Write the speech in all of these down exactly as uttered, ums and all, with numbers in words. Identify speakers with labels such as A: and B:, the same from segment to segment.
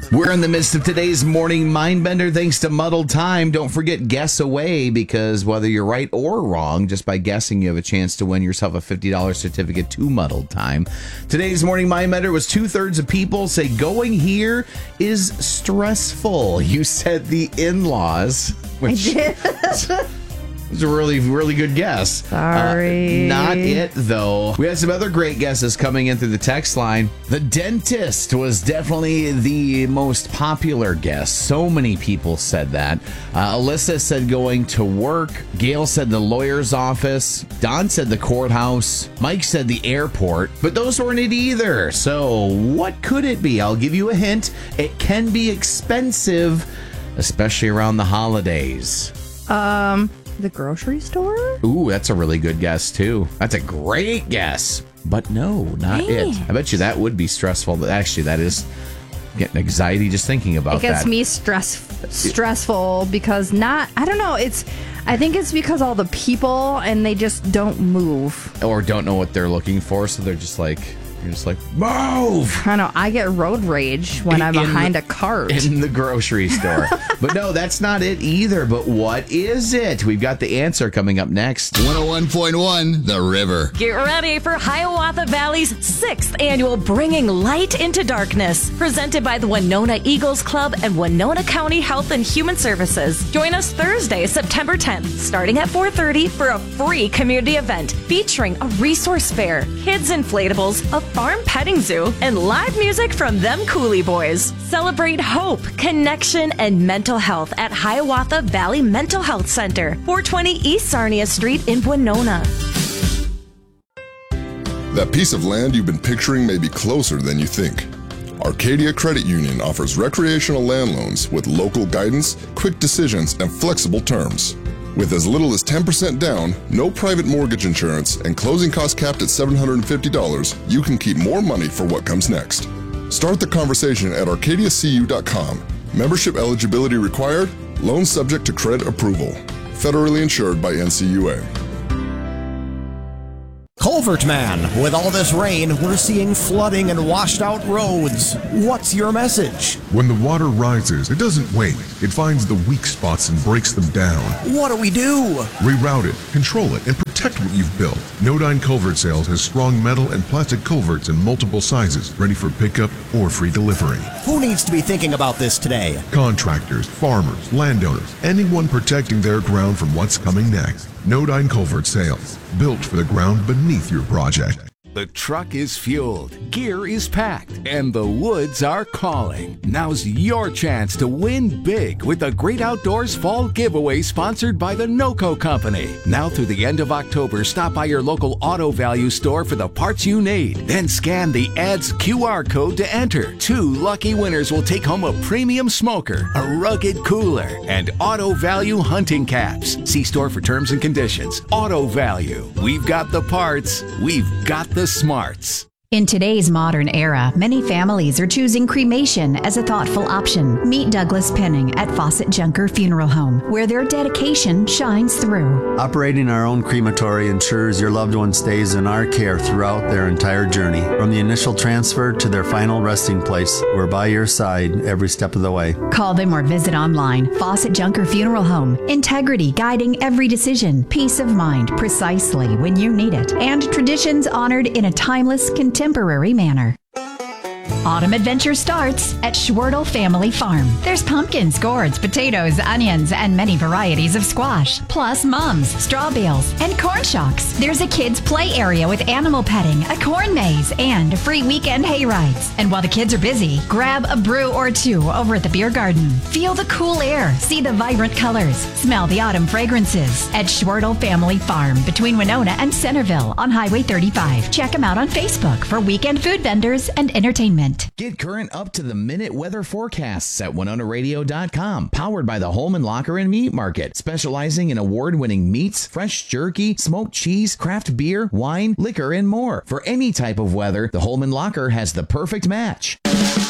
A: We're in the midst of today's morning Mindbender thanks to Muddled Time. Don't forget, guess away, because whether you're right or wrong, just by guessing, you have a chance to win yourself a fifty dollars certificate to Muddled Time. Today's morning Mindbender was two-thirds of people say going here is stressful. You said the in-laws, which
B: I did.
A: was a really, really good guess.
B: Sorry.
A: Uh, not it, though. We had some other great guesses coming in through the text line. The dentist was definitely the most popular guess. So many people said that. Uh, Alyssa said going to work. Gail said the lawyer's office. Don said the courthouse. Mike said the airport. But those weren't it either. So what could it be? I'll give you a hint. It can be expensive, especially around the holidays.
B: Um... The grocery store?
A: Ooh, that's a really good guess, too. That's a great guess. But no, not
B: Dang.
A: it. I bet you that would be stressful. But actually, that is getting anxiety just thinking about
B: It gets
A: that.
B: me stress stressful because not, I don't know, it's, I think it's because all the people and they just don't move.
A: Or don't know what they're looking for, so they're just like, you're just like, move!
B: I know, I get road rage when I'm
A: In
B: behind
A: the-
B: a cart.
A: In the grocery store. But no, that's not it either. But what is it? We've got the answer coming up next.
C: one oh one point one The River.
D: Get ready for Hiawatha Valley's sixth annual Bringing Light into Darkness, presented by the Winona Eagles Club and Winona County Health and Human Services. Join us Thursday, September tenth, starting at four thirty for a free community event featuring a resource fair, kids inflatables, a farm petting zoo, and live music from them Coolie Boys. Celebrate hope, connection, and mental health at Hiawatha Valley Mental Health Center, four twenty East Sarnia Street in Winona.
E: That piece of land you've been picturing may be closer than you think. Arcadia Credit Union offers recreational land loans with local guidance, quick decisions, and flexible terms. With as little as ten percent down, no private mortgage insurance, and closing costs capped at seven hundred fifty dollars, you can keep more money for what comes next. Start the conversation at arcadia c u dot com. Membership eligibility required. Loan subject to credit approval. Federally insured by N C U A.
F: Culvert Man, with all this rain, we're seeing flooding and washed out roads. What's your message?
G: When the water rises, it doesn't wait. It finds the weak spots and breaks them down.
F: What do we do?
G: Reroute it, control it, and protect what you've built. Nodine Culvert Sales has strong metal and plastic culverts in multiple sizes, ready for pickup or free delivery.
F: Who needs to be thinking about this today?
G: Contractors, farmers, landowners, anyone protecting their ground from what's coming next. Nodine Culvert Sales, built for the ground beneath your project.
H: The truck is fueled, gear is packed, and the woods are calling. Now's your chance to win big with the Great Outdoors Fall Giveaway sponsored by the NOCO Company. Now through the end of October, stop by your local Auto Value store for the parts you need. Then scan the ad's Q R code to enter. Two lucky winners will take home a premium smoker, a rugged cooler, and Auto Value hunting caps. See store for terms and conditions. Auto Value. We've got the parts. We've got the smarts.
I: In today's modern era, many families are choosing cremation as a thoughtful option. Meet Douglas Penning at Fawcett Junker Funeral Home, where their dedication shines through.
J: Operating our own crematory ensures your loved one stays in our care throughout their entire journey. From the initial transfer to their final resting place, we're by your side every step of the way.
I: Call them or visit online. Fawcett Junker Funeral Home. Integrity guiding every decision. Peace of mind precisely when you need it. And traditions honored in a timeless, contemporary manner. Autumn adventure starts at Schwertel Family Farm. There's pumpkins, gourds, potatoes, onions, and many varieties of squash, plus mums, straw bales, and corn shocks. There's a kids' play area with animal petting, a corn maze, and free weekend hay rides. And while the kids are busy, grab a brew or two over at the beer garden. Feel the cool air, see the vibrant colors, smell the autumn fragrances at Schwertel Family Farm between Winona and Centerville on Highway thirty-five. Check them out on Facebook for weekend food vendors and entertainment.
A: Get current up-to-the-minute weather forecasts at winona radio dot com. Powered by the Holman Locker and Meat Market, specializing in award-winning meats, fresh jerky, smoked cheese, craft beer, wine, liquor, and more. For any type of weather, the Holman Locker has the perfect match.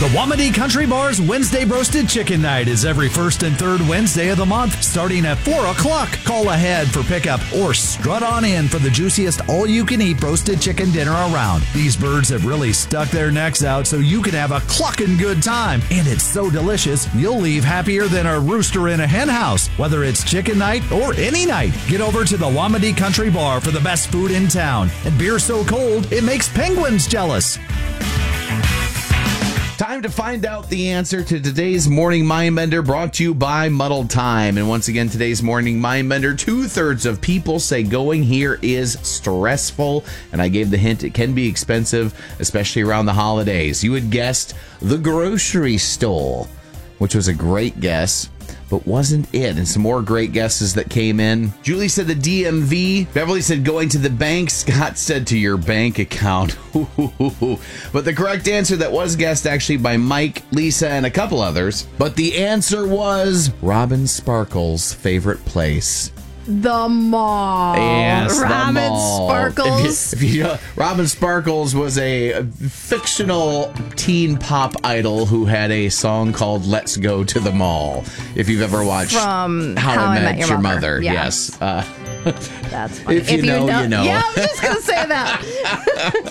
K: The Wamedy Country Bar's Wednesday Roasted Chicken Night is every first and third Wednesday of the month, starting at four o'clock. Call ahead for pickup or strut on in for the juiciest all-you-can-eat roasted chicken dinner around. These birds have really stuck their necks out so you can have a clucking good time. And it's so delicious, you'll leave happier than a rooster in a hen house. Whether it's chicken night or any night, get over to the Wamedy Country Bar for the best food in town. And beer so cold, it makes penguins jealous.
A: Time to find out the answer to today's Morning Mindbender, brought to you by Muddled Time. And once again, today's Morning Mindbender, two-thirds of people say going here is stressful. And I gave the hint, it can be expensive, especially around the holidays. You had guessed the grocery store, which was a great guess, but wasn't it. And some more great guesses that came in. Julie said the D M V. Beverly said going to the bank. Scott said to your bank account. But the correct answer that was guessed actually by Mike, Lisa, and a couple others. But the answer was Robin Sparkle's favorite place.
B: The mall.
A: Yes,
B: Robin
A: the mall.
B: Sparkles.
A: If you, if you, uh, Robin Sparkles was a, a fictional teen pop idol who had a song called "Let's Go to the Mall." If you've ever watched
B: From
A: How,
B: How
A: I,
B: I
A: Met,
B: Met
A: Your
B: Mother.
A: Mother,
B: Yeah.
A: yes. Uh,
B: That's funny.
A: if you,
B: If you
A: know,
B: know-
A: you know.
B: Yeah, I was just gonna say that.